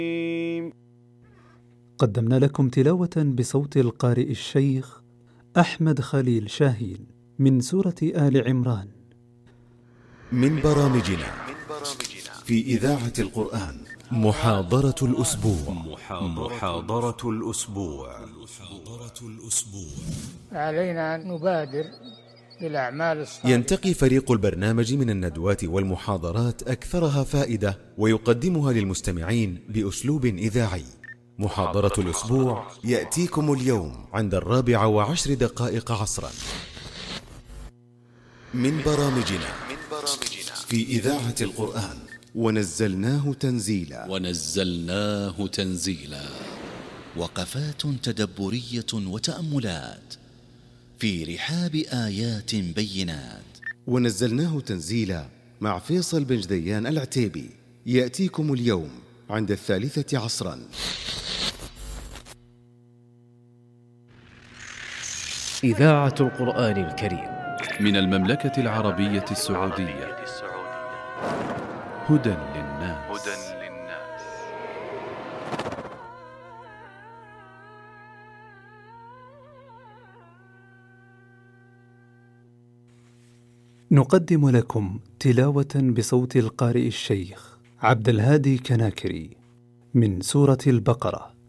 قدمنا لكم تلاوة بصوت القارئ الشيخ أحمد خليل شاهين من سورة آل عمران. من برامجنا في إذاعة القرآن محاضرة الأسبوع. علينا أن نبادر بالأعمال الصالحة. ينتقي فريق البرنامج من الندوات والمحاضرات أكثرها فائدة ويقدمها للمستمعين بأسلوب إذاعي. محاضرة الأسبوع يأتيكم اليوم عند 14:10 عصرا. من برامجنا في إذاعة القرآن ونزلناه تنزيلا. وقفات تدبرية وتأملات في رحاب آيات بينات. ونزلناه تنزيلا مع فيصل بن جديان العتيبي يأتيكم اليوم عند 3 عصرا. إذاعة القرآن الكريم من المملكة العربية السعودية. هدى للناس. نقدم لكم تلاوة بصوت القارئ الشيخ عبد الهادي كناكري من سورة البقرة.